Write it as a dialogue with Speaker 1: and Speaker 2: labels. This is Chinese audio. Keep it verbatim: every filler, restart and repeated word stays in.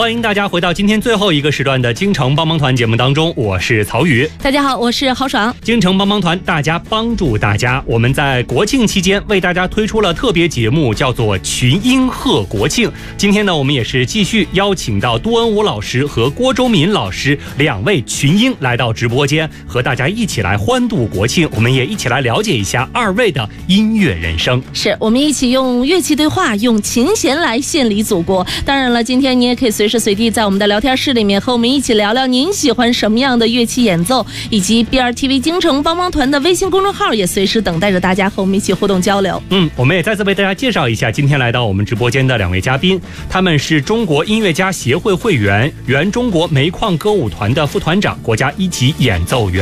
Speaker 1: 欢迎大家回到今天最后一个时段的京城帮帮团节目当中，我是曹宇。
Speaker 2: 大家好，我是郝爽。
Speaker 1: 京城帮帮团，大家帮助大家。我们在国庆期间为大家推出了特别节目，叫做群英贺国庆。今天呢，我们也是继续邀请到杜恩武老师和郭周敏老师两位群英来到直播间，和大家一起来欢度国庆。我们也一起来了解一下二位的音乐人生。
Speaker 2: 是我们一起用乐器对话，用琴弦来献礼祖国。当然了，今天你也可以随时随地在我们的聊天室里面和我们一起聊聊您喜欢什么样的乐器演奏，以及 B R T V 京城帮帮团的微信公众号也随时等待着大家和我们一起互动交流。
Speaker 1: 嗯，我们也再次为大家介绍一下今天来到我们直播间的两位嘉宾，他们是中国音乐家协会会员、原中国煤矿歌舞团的副团长、国家一级演奏员